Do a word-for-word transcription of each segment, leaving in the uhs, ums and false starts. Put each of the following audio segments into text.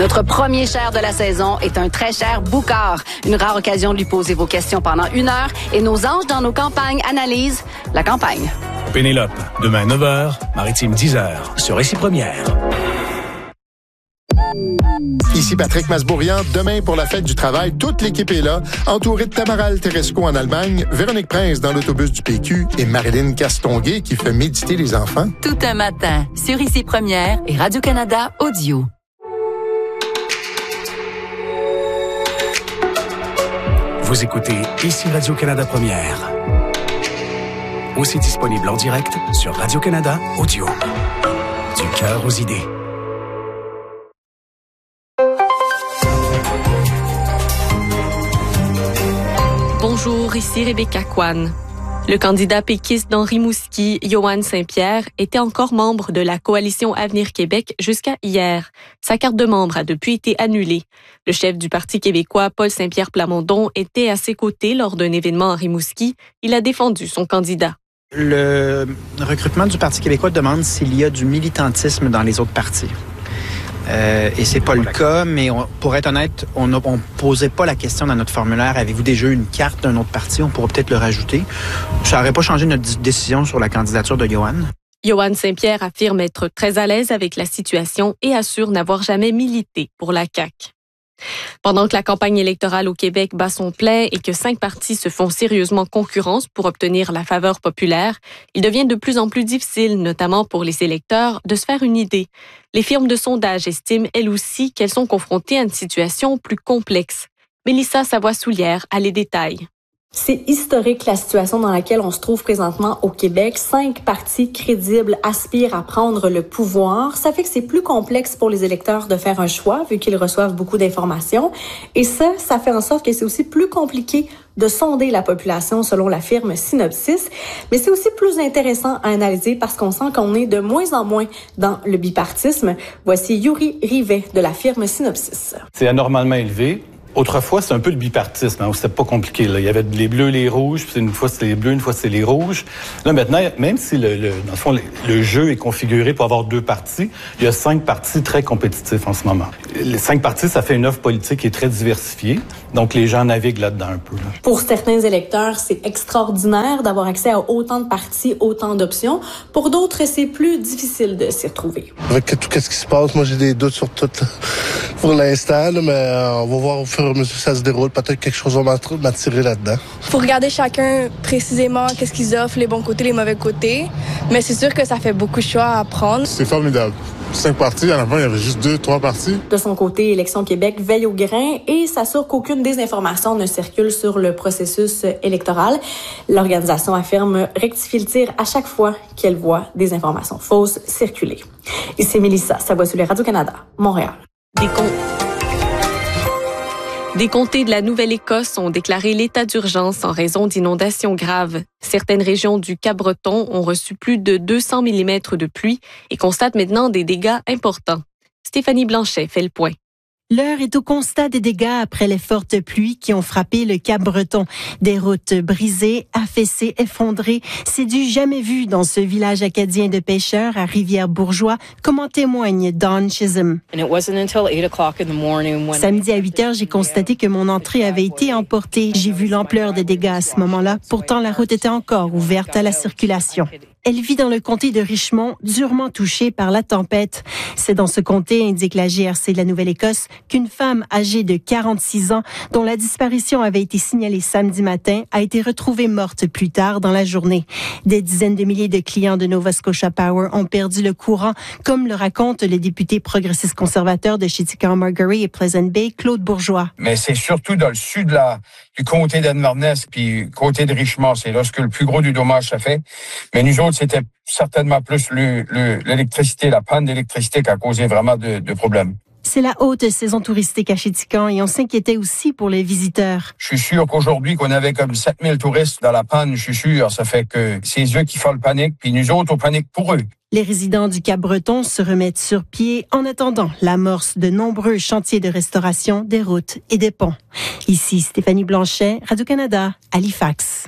Notre premier cher de la saison est un très cher Boucard. Une rare occasion de lui poser vos questions pendant une heure et nos anges dans nos campagnes analysent la campagne. Pénélope, demain neuf heures, Maritime dix heures, sur Ici Première. Ici Patrick Masbourian. Demain, pour la fête du travail, toute l'équipe est là, entourée de Tamaral Teresco en Allemagne, Véronique Prince dans l'autobus du P Q et Marilyn Castonguay qui fait méditer les enfants. Tout un matin, sur Ici Première et Radio-Canada Audio. Vous écoutez Ici Radio-Canada Première. Aussi disponible en direct sur Radio-Canada Audio. Du cœur aux idées. Bonjour, ici Rebecca Kwan. Le candidat péquiste dans Rimouski, Yohann Saint-Pierre, était encore membre de la coalition Avenir Québec jusqu'à hier. Sa carte de membre a depuis été annulée. Le chef du Parti québécois, Paul Saint-Pierre Plamondon, était à ses côtés lors d'un événement à Rimouski. Il a défendu son candidat. Le recrutement du Parti québécois demande s'il y a du militantisme dans les autres partis. Euh, et c'est pas le cas, mais on, pour être honnête, on ne posait pas la question dans notre formulaire. Avez-vous déjà eu une carte d'un autre parti? On pourrait peut-être le rajouter. Ça n'aurait pas changé notre décision sur la candidature de Yohann. Yohann Saint-Pierre affirme être très à l'aise avec la situation et assure n'avoir jamais milité pour la C A Q. Pendant que la campagne électorale au Québec bat son plein et que cinq partis se font sérieusement concurrence pour obtenir la faveur populaire, il devient de plus en plus difficile, notamment pour les électeurs, de se faire une idée. Les firmes de sondage estiment, elles aussi, qu'elles sont confrontées à une situation plus complexe. Mélissa Savoie-Soulière a les détails. C'est historique la situation dans laquelle on se trouve présentement au Québec. Cinq partis crédibles aspirent à prendre le pouvoir. Ça fait que c'est plus complexe pour les électeurs de faire un choix, vu qu'ils reçoivent beaucoup d'informations. Et ça, ça fait en sorte que c'est aussi plus compliqué de sonder la population selon la firme Synopsis. Mais c'est aussi plus intéressant à analyser parce qu'on sent qu'on est de moins en moins dans le bipartisme. Voici Yuri Rivet de la firme Synopsis. C'est anormalement élevé. Autrefois, c'est un peu le bipartisme, hein, où c'était pas compliqué. Là. Il y avait les bleus, les rouges, puis une fois c'est les bleus, une fois c'est les rouges. Là, maintenant, même si le, le, dans le fond, le, le jeu est configuré pour avoir deux partis, il y a cinq partis très compétitifs en ce moment. Les cinq partis, ça fait une offre politique qui est très diversifiée. Donc, les gens naviguent là-dedans un peu. Là. Pour certains électeurs, c'est extraordinaire d'avoir accès à autant de partis, autant d'options. Pour d'autres, c'est plus difficile de s'y retrouver. Avec tout ce qui se passe, moi, j'ai des doutes sur tout pour l'instant, là, mais on va voir au fur et à mesure que ça se déroule. Peut-être quelque chose va m'attirer là-dedans. Faut regarder chacun précisément qu'est-ce qu'ils offrent, les bons côtés, les mauvais côtés. Mais c'est sûr que ça fait beaucoup de choix à prendre. C'est formidable. Cinq partis, à l'avant, il y avait juste deux, trois partis. De son côté, Élections Québec veille au grain et s'assure qu'aucune désinformation ne circule sur le processus électoral. L'organisation affirme rectifier le tir à chaque fois qu'elle voit des informations fausses circuler. Ici Mélissa Savoie-Soulière, Radio-Canada, Montréal. Des, com- Des comtés de la Nouvelle-Écosse ont déclaré l'état d'urgence en raison d'inondations graves. Certaines régions du Cap-Breton ont reçu plus de deux cents millimètres de pluie et constatent maintenant des dégâts importants. Stéphanie Blanchet fait le point. L'heure est au constat des dégâts après les fortes pluies qui ont frappé le Cap-Breton. Des routes brisées, affaissées, effondrées. C'est du jamais vu dans ce village acadien de pêcheurs à Rivière-Bourgeois, comme en témoigne Dawn Chisholm. Samedi à huit heures, j'ai constaté que mon entrée avait été emportée. J'ai vu l'ampleur des dégâts à ce moment-là. Pourtant, la route était encore ouverte à la circulation. Elle vit dans le comté de Richmond, durement touché par la tempête. C'est dans ce comté, indique la G R C de la Nouvelle-Écosse, qu'une femme âgée de quarante-six ans, dont la disparition avait été signalée samedi matin, a été retrouvée morte plus tard dans la journée. Des dizaines de milliers de clients de Nova Scotia Power ont perdu le courant, comme le raconte le député progressiste conservateur de Chiticon-Margerie et Pleasant Bay, Claude Bourgeois. Mais c'est surtout dans le sud de la, du comté d'Inverness, puis côté de Richmond, c'est là que le plus gros du dommage ça fait. Mais nous autres, c'était certainement plus le, le, l'électricité, la panne d'électricité qui a causé vraiment de, de problèmes. C'est la haute saison touristique à Chiticon et on s'inquiétait aussi pour les visiteurs. Je suis sûr qu'aujourd'hui, qu'on avait comme sept mille touristes dans la panne, je suis sûr, ça fait que c'est eux qui font le panique, puis nous autres, on panique pour eux. Les résidents du Cap-Breton se remettent sur pied en attendant l'amorce de nombreux chantiers de restauration des routes et des ponts. Ici Stéphanie Blanchet, Radio-Canada, Halifax.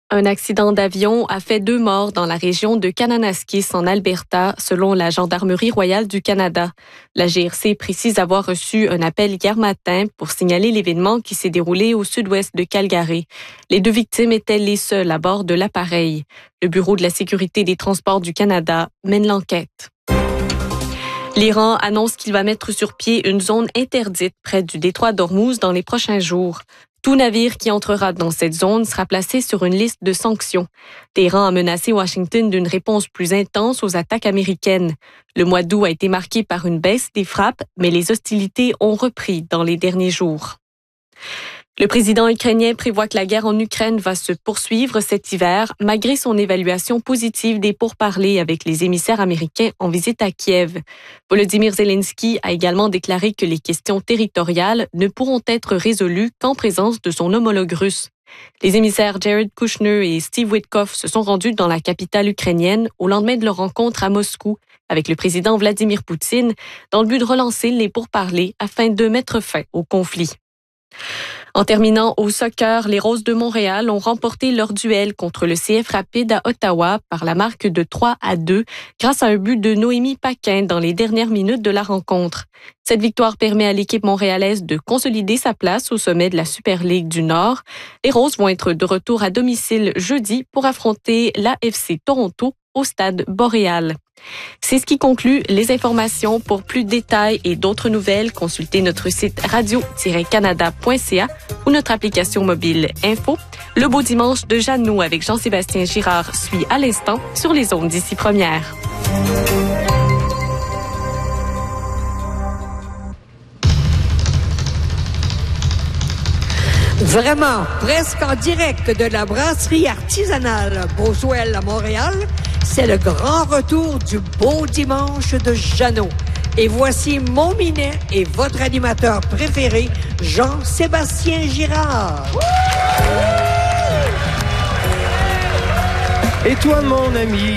Un accident d'avion a fait deux morts dans la région de Kananaskis en Alberta, selon la Gendarmerie royale du Canada. La G R C précise avoir reçu un appel hier matin pour signaler l'événement qui s'est déroulé au sud-ouest de Calgary. Les deux victimes étaient les seules à bord de l'appareil. Le Bureau de la sécurité des transports du Canada mène l'enquête. L'Iran annonce qu'il va mettre sur pied une zone interdite près du détroit d'Ormuz dans les prochains jours. Tout navire qui entrera dans cette zone sera placé sur une liste de sanctions. Téhéran a menacé Washington d'une réponse plus intense aux attaques américaines. Le mois d'août a été marqué par une baisse des frappes, mais les hostilités ont repris dans les derniers jours. Le président ukrainien prévoit que la guerre en Ukraine va se poursuivre cet hiver, malgré son évaluation positive des pourparlers avec les émissaires américains en visite à Kiev. Volodymyr Zelensky a également déclaré que les questions territoriales ne pourront être résolues qu'en présence de son homologue russe. Les émissaires Jared Kushner et Steve Witkoff se sont rendus dans la capitale ukrainienne au lendemain de leur rencontre à Moscou avec le président Vladimir Poutine, dans le but de relancer les pourparlers afin de mettre fin au conflit. En terminant au soccer, les Roses de Montréal ont remporté leur duel contre le C F Rapide à Ottawa par la marque de trois à deux grâce à un but de Noémie Paquin dans les dernières minutes de la rencontre. Cette victoire permet à l'équipe montréalaise de consolider sa place au sommet de la Super Ligue du Nord. Les Roses vont être de retour à domicile jeudi pour affronter l'A F C Toronto au stade Boréal. C'est ce qui conclut les informations. Pour plus de détails et d'autres nouvelles, consultez notre site radio tiret canada point c a ou notre application mobile Info. Le beau dimanche de Jeannot avec Jean-Sébastien Girard suit à l'instant sur les ondes d'Ici Première. Vraiment, presque en direct de la brasserie artisanale Beaujoël à Montréal, c'est le grand retour du beau dimanche de Jeannot. Et voici mon minet et votre animateur préféré, Jean-Sébastien Girard. Et toi, mon ami?